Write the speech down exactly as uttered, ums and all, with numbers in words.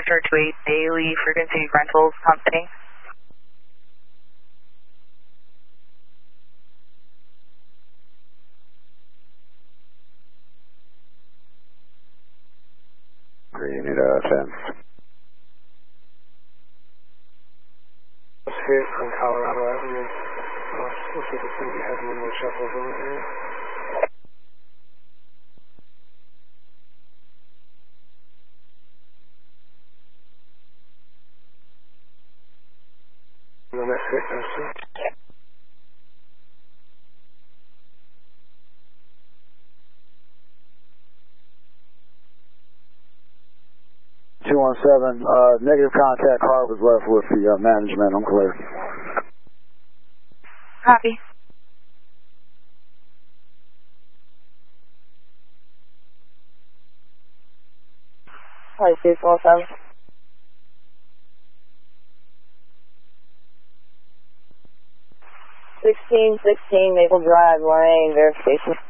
Vector to a Bailey Frequency Rentals Company. You need a fence. Here on Colorado Avenue. Uh, looks like it's going to be having one more shuffles on it here. No, that's it, that's it. two one seven, uh, negative contact car was left with the uh, management. I'm clear. Copy. Hi, two four seven. sixteen sixteen Maple Drive, Lorraine, verification.